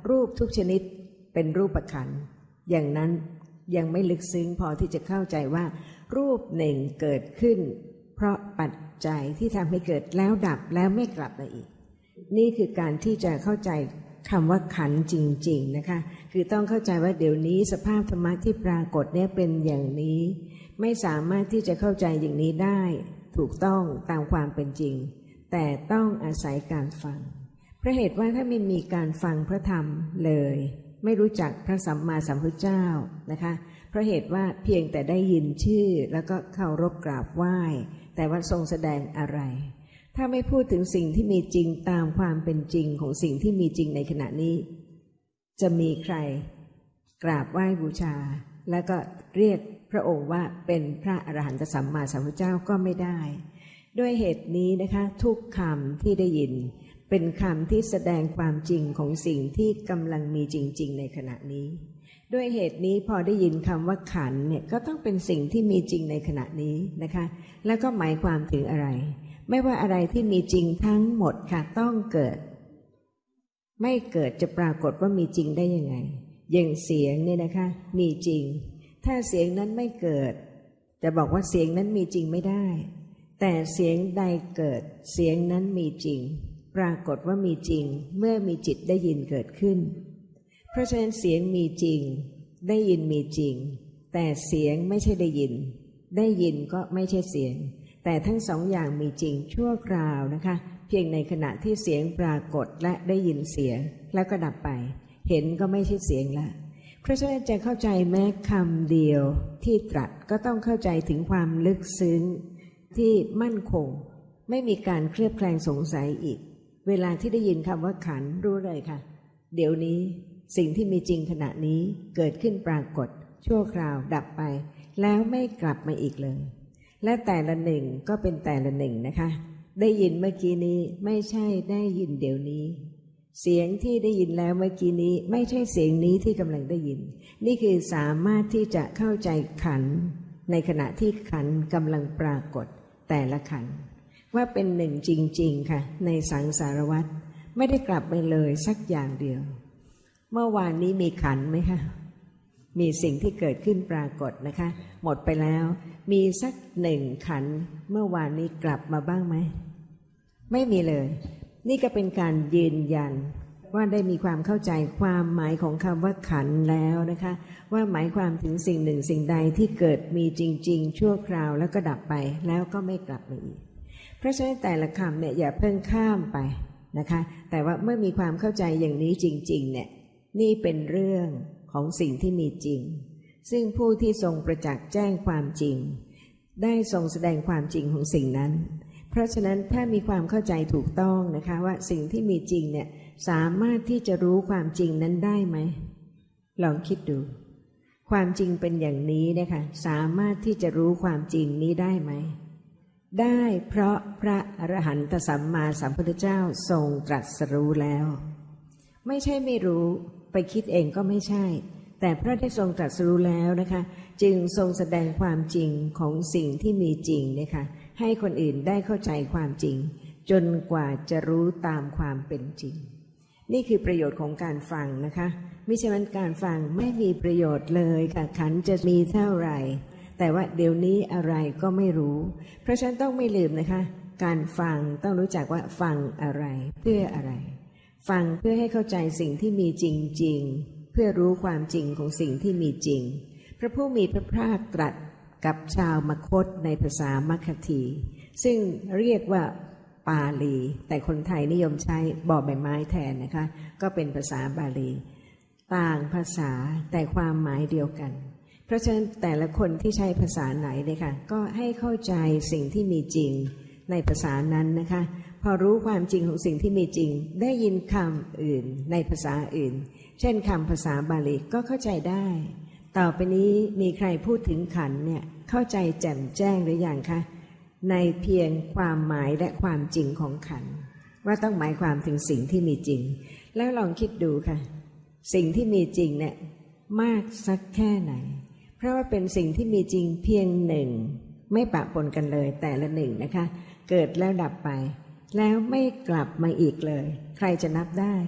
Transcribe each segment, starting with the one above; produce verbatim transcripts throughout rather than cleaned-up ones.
รูปทุกชนิดเป็นรูปขันธ์อย่างนั้นยังไม่ลึกซึ้งพอที่จะเข้าใจว่ารูปหนึ่งเกิดขึ้นเพราะปัจจัยที่ทำให้เกิดแล้วดับแล้วไม่กลับมาอีกนี่คือการที่จะเข้าใจคำว่าขันธ์จริงๆนะคะคือต้องเข้าใจว่าเดี๋ยวนี้สภาพธรรมะที่ปรากฏเนี่ยเป็นอย่างนี้ไม่สามารถที่จะเข้าใจอย่างนี้ได้ถูกต้องตามความเป็นจริงแต่ต้องอาศัยการฟังเพราะเหตุว่าถ้าไม่มีการฟังพระธรรมเลยไม่รู้จักพระสัมมาสัมพุทธเจ้านะคะเพราะเหตุว่าเพียงแต่ได้ยินชื่อแล้วก็เคารพกราบไหว้แต่ว่าทรงแสดงอะไรถ้าไม่พูดถึงสิ่งที่มีจริงตามความเป็นจริงของสิ่งที่มีจริงในขณะนี้จะมีใครกราบไหว้บูชาแล้วก็เรียกพระองค์ว่าเป็นพระอรหันตสัมมาสัมพุทธเจ้าก็ไม่ได้ด้วยเหตุนี้นะคะทุกคำที่ได้ยินเป็นคำที่แสดงความจริงของสิ่งที่กำลังมีจริงๆในขณะนี้ด้วยเหตุนี้พอได้ยินคำว่าขันธ์เนี่ยก็ต้องเป็นสิ่งที่มีจริงในขณะนี้นะคะแล้วก็หมายความถึงอะไรไม่ว่าอะไรที่มีจริงทั้งหมดค่ะต้องเกิดไม่เกิดจะปรากฏว่ามีจริงได้ยังไงอย่างเสียงเนี่ยนะคะมีจริงถ้าเสียงนั้นไม่เกิดจะบอกว่าเสียงนั้นมีจริงไม่ได้แต่เสียงใดเกิดเสียงนั้นมีจริงปรากฏว่ามีจริงเมื่อมีจิตได้ยินเกิดขึ้นเพราะฉะนั้นเสียงมีจริงได้ยินมีจริงแต่เสียงไม่ใช่ได้ยินได้ยินก็ไม่ใช่เสียงแต่ทั้งสองอย่างมีจริงชั่วคราวนะคะเพียงในขณะที่เสียงปรากฏและได้ยินเสียงแล้วก็ดับไปเห็นก็ไม่ใช่เสียงละเพราะฉะนั้นจะเข้าใจแม้คำเดียวที่ตรัสก็ต้องเข้าใจถึงความลึกซึ้งที่มั่นคงไม่มีการเคลือบแคลงสงสัยอีกเวลาที่ได้ยินคำว่าขันธ์รู้เลยค่ะเดี๋ยวนี้สิ่งที่มีจริงขณะนี้เกิดขึ้นปรากฏชั่วคราวดับไปแล้วไม่กลับมาอีกเลยและแต่ละหนึ่งก็เป็นแต่ละหนึ่งนะคะได้ยินเมื่อกี้นี้ไม่ใช่ได้ยินเดี๋ยวนี้เสียงที่ได้ยินแล้วเมื่อกี้นี้ไม่ใช่เสียงนี้ที่กำลังได้ยินนี่คือสามารถที่จะเข้าใจขันธ์ในขณะที่ขันธ์กำลังปรากฏแต่ละขันธ์ว่าเป็นหนึ่งจริงๆค่ะในสังสารวัฏไม่ได้กลับไปเลยสักอย่างเดียวเมื่อวานนี้มีขันธ์ไหมคะมีสิ่งที่เกิดขึ้นปรากฏนะคะหมดไปแล้วมีสักหนึ่งขันธ์เมื่อวานนี้กลับมาบ้างไหมไม่มีเลยนี่ก็เป็นการยืนยันว่าได้มีความเข้าใจความหมายของคำว่าขันธ์แล้วนะคะว่าหมายความถึงสิ่งหนึ่งสิ่งใดที่เกิดมีจริงๆชั่วคราวแล้วก็ดับไปแล้วก็ไม่กลับมาอีกเพราะฉะนั้นแต่ละคำเนี่ยอย่าเพิ่งข้ามไปนะคะแต่ว่าเมื่อมีความเข้าใจอย่างนี้จริงๆเนี่ยนี่เป็นเรื่องของสิ่งที่มีจริงซึ่งผู้ที่ทรงประจักษ์แจ้งความจริงได้ทรงแสดงความจริงของสิ่งนั้นเพราะฉะนั้นถ้ามีความเข้าใจถูกต้องนะคะว่าสิ่งที่มีจริงเนี่ยสามารถที่จะรู้ความจริงนั้นได้ไหมลองคิดดูความจริงเป็นอย่างนี้นะคะสามารถที่จะรู้ความจริงนี้ได้ไหมได้เพราะพระอรหันตสัมมาสัมพุทธเจ้าทรงตรัสรู้แล้วไม่ใช่ไม่รู้ไปคิดเองก็ไม่ใช่แต่พระได้ทรงตรัสรู้แล้วนะคะจึงทรงแสดงความจริงของสิ่งที่มีจริงนะคะให้คนอื่นได้เข้าใจความจริงจนกว่าจะรู้ตามความเป็นจริงนี่คือประโยชน์ของการฟังนะคะไม่ใช่ว่าการฟังไม่มีประโยชน์เลยค่ะขันธ์จะมีเท่าไหร่แต่ว่าเดี๋ยวนี้อะไรก็ไม่รู้เพราะฉะนั้นต้องไม่ลืมนะคะการฟังต้องรู้จักว่าฟังอะไรเพื่ออะไรฟังเพื่อให้เข้าใจสิ่งที่มีจริงๆเพื่อรู้ความจริงของสิ่งที่มีจริงพระผู้มีพระภาคตรัสกับชาวมคธในภาษามัคคธีซึ่งเรียกว่าปาลีแต่คนไทยนิยมใช้บ่อใบไม้แทนนะคะก็เป็นภาษาบาลีต่างภาษาแต่ความหมายเดียวกันเพราะฉะนั้นแต่ละคนที่ใช้ภาษาไหนเนี่ยค่ะก็ให้เข้าใจสิ่งที่มีจริงในภาษานั้นนะคะพอรู้ความจริงของสิ่งที่มีจริงได้ยินคำอื่นในภาษาอื่นเช่นคำภาษาบาลีก็เข้าใจได้ต่อไปนี้มีใครพูดถึงขันธ์เนี่ยเข้าใจแจ่มแจ้งหรือยังคะในเพียงความหมายและความจริงของขันธ์ว่าต้องหมายความถึงสิ่งที่มีจริงแล้วลองคิดดูค่ะสิ่งที่มีจริงเนี่ยมากสักแค่ไหนเพราะว่าเป็นสิ่งที่มีจริงเพียงหนึ่งไม่ปะปนกันเลยแต่ละหนึ่งนะคะเกิดแล้วดับไปแล้วไม่กลับมาอีกเลยใครจะนับได้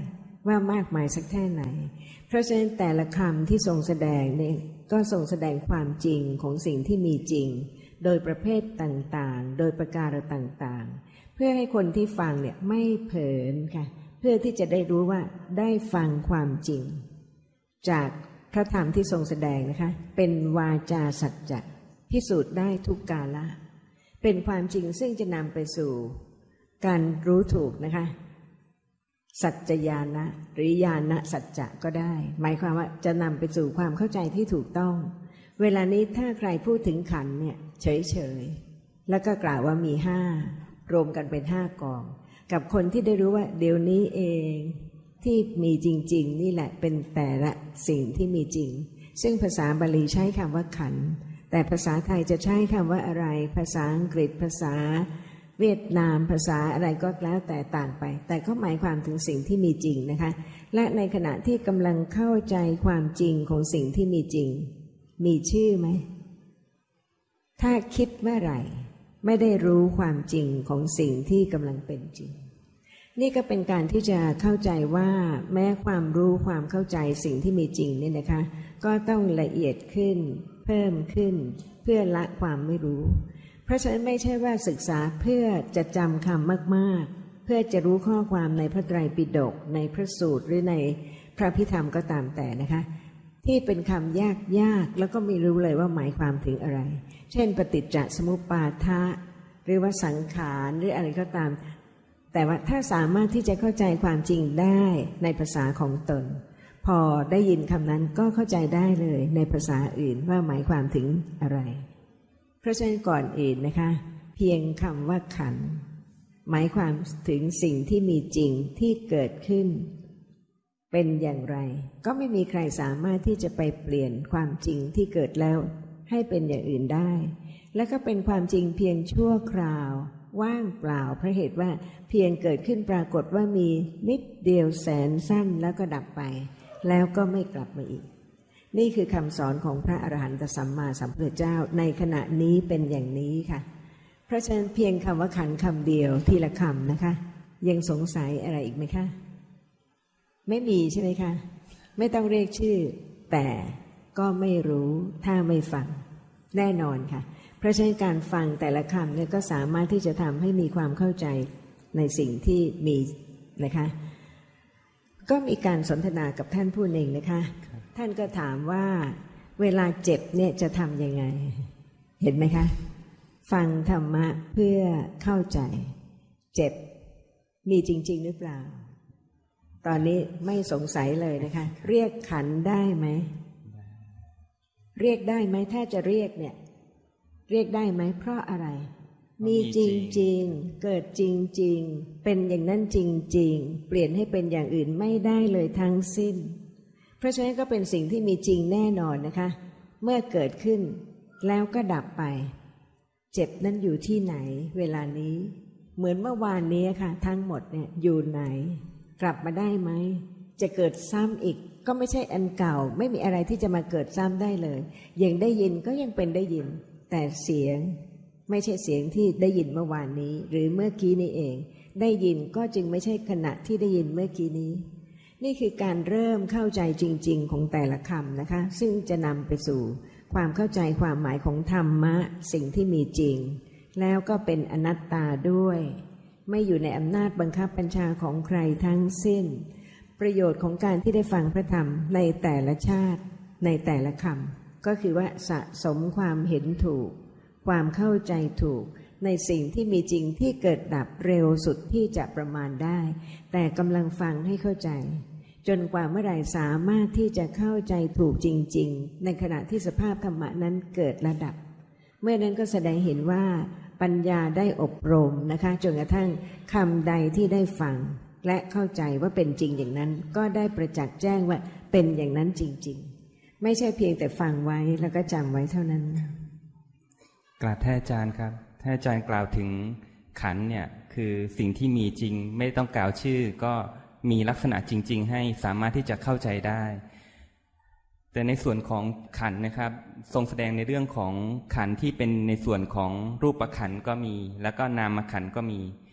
ว่ามากมายสักแค่ไหนเพราะฉะนั้นแต่ละคำที่ทรงแสดงเนี่ยก็ทรงแสดงความจริงของสิ่งที่มีจริงโดยประเภทต่างๆโดยประการต่างๆเพื่อให้คนที่ฟังเนี่ยไม่เผลอค่ะเพื่อที่จะได้รู้ว่าได้ฟังความจริงจากพระธรรมที่ทรงแสดงนะคะเป็นวาจาสัจจะพิสูจน์ได้ทุกกาลเป็นความจริงซึ่งจะนำไปสู่การรู้ถูกนะคะสัจจญาณะหรือญาณสัจจะก็ได้หมายความว่าจะนำไปสู่ความเข้าใจที่ถูกต้องเวลานี้ถ้าใครพูดถึงขันธ์เนี่ยเฉยๆแล้วก็กล่าวว่ามีห้ารวมกันเป็นห้ากองกับคนที่ได้รู้ว่าเดี๋ยวนี้เองที่มีจริงๆนี่แหละเป็นแต่ละสิ่งที่มีจริงซึ่งภาษาบาลีใช้คำว่าขันธ์แต่ภาษาไทยจะใช้คำว่าอะไรภาษาอังกฤษภาษาเวียดนามภาษาอะไรก็แล้วแต่ต่างไปแต่ก็หมายความถึงสิ่งที่มีจริงนะคะและในขณะที่กำลังเข้าใจความจริงของสิ่งที่มีจริงมีชื่อไหมถ้าคิดเมื่อไหร่ไม่ได้รู้ความจริงของสิ่งที่กำลังเป็นจริงนี่ก็เป็นการที่จะเข้าใจว่าแม้ความรู้ความเข้าใจสิ่งที่มีจริงเนี่ยนะคะก็ต้องละเอียดขึ้นเพิ่มขึ้นเพื่อละความไม่รู้เพราะฉะนั้นไม่ใช่ว่าศึกษาเพื่อจะจำคำมากๆเพื่อจะรู้ข้อความในพระไตรปิฎกในพระสูตรหรือในพระพิธรรมก็ตามแต่นะคะที่เป็นคำยากๆแล้วก็ไม่รู้เลยว่าหมายความถึงอะไรเช่นปฏิจจสมุปบาทะหรือว่าสังขารหรืออะไรก็ตามแต่ว่าถ้าสามารถที่จะเข้าใจความจริงได้ในภาษาของตนพอได้ยินคำนั้นก็เข้าใจได้เลยในภาษาอื่นว่าหมายความถึงอะไรเพราะฉะนั้นก่อนอื่นนะคะเพียงคำว่าขันธ์หมายความถึงสิ่งที่มีจริงที่เกิดขึ้นเป็นอย่างไรก็ไม่มีใครสามารถที่จะไปเปลี่ยนความจริงที่เกิดแล้วให้เป็นอย่างอื่นได้และก็เป็นความจริงเพียงชั่วคราวว่างเปล่าเพราะเหตุว่าเพียงเกิดขึ้นปรากฏว่ามีนิดเดียวแสนสั้นแล้วก็ดับไปแล้วก็ไม่กลับมาอีกนี่คือคำสอนของพระอรหันตสัมมาสัมพุทธเจ้าในขณะนี้เป็นอย่างนี้ค่ะเพราะฉะนั้นเพียงคำว่าขันธ์คำเดียวทีละคำนะคะยังสงสัยอะไรอีกไหมคะไม่มีใช่ไหมคะไม่ต้องเรียกชื่อแต่ก็ไม่รู้ถ้าไม่ฟังแน่นอนค่ะเพราะฉะนั้นการฟังแต่ละคำเนี่ยก็สามารถที่จะทำให้มีความเข้าใจในสิ่งที่มีนะคะก็มีการสนทนากับท่านผู้หนึ่งนะคะท่านก็ถามว่าเวลาเจ็บเนี่ยจะทำยังไงเห็นไหมคะฟังธรรมะเพื่อเข้าใจเจ็บมีจริงๆหรือเปล่าตอนนี้ไม่สงสัยเลยนะคะเรียกขันธ์ได้ไหมเรียกได้ไหมถ้าจะเรียกเนี่ยเรียกได้ไหมเพราะอะไรมีจริงๆเกิดจริงๆเป็นอย่างนั้นจริงๆเปลี่ยนให้เป็นอย่างอื่นไม่ได้เลยทั้งสิ้นเพราะฉะนั้นก็เป็นสิ่งที่มีจริงแน่นอนนะคะเมื่อเกิดขึ้นแล้วก็ดับไปเจ็บนั้นอยู่ที่ไหนเวลานี้เหมือนเมื่อวานนี้ค่ะทั้งหมดเนี่ยอยู่ไหนกลับมาได้ไหมจะเกิดซ้ำอีกก็ไม่ใช่อันเก่าไม่มีอะไรที่จะมาเกิดซ้ำได้เลยยังได้ยินก็ยังเป็นได้ยินแต่เสียงไม่ใช่เสียงที่ได้ยินเมื่อวานนี้หรือเมื่อกี้นี้เองได้ยินก็จึงไม่ใช่ขณะที่ได้ยินเมื่อกี้นี้นี่คือการเริ่มเข้าใจจริงๆของแต่ละคำนะคะซึ่งจะนำไปสู่ความเข้าใจความหมายของธรรมะสิ่งที่มีจริงแล้วก็เป็นอนัตตาด้วยไม่อยู่ในอำนาจบังคับบัญชาของใครทั้งสิ้นประโยชน์ของการที่ได้ฟังพระธรรมในแต่ละชาติในแต่ละคำก็คือว่าสะสมความเห็นถูกความเข้าใจถูกในสิ่งที่มีจริงที่เกิดดับเร็วสุดที่จะประมาณได้แต่กำลังฟังให้เข้าใจจนกว่าเมื่อไหร่สามารถที่จะเข้าใจถูกจริงๆในขณะที่สภาพธรรมะนั้นเกิดระดับเมื่อนั้นก็แสดงเห็นว่าปัญญาได้อบรมนะคะจนกระทั่งคำใดที่ได้ฟังและเข้าใจว่าเป็นจริงอย่างนั้นก็ได้ประจักษ์แจ้งว่าเป็นอย่างนั้นจริงๆไม่ใช่เพียงแต่ฟังไว้แล้วก็จำไว้เท่านั้นกราบท่านอาจารย์ครับท่านอาจารย์กล่าวถึงขันธ์เนี่ยคือสิ่งที่มีจริงไม่ต้องกล่าวชื่อก็มีลักษณะจริงๆให้สามารถที่จะเข้าใจได้แต่ในส่วนของขันธ์นะครับทรงแสดงในเรื่องของขันธ์ที่เป็นในส่วนของรูปขันธ์ก็มีแล้วก็นามขันธ์ก็มี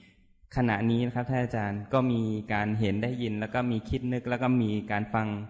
ขณะนี้นะครับท่านอาจารย์ก็มีการเห็นได้ยินแล้วก็มีคิดนึกแล้วก็มีการฟัง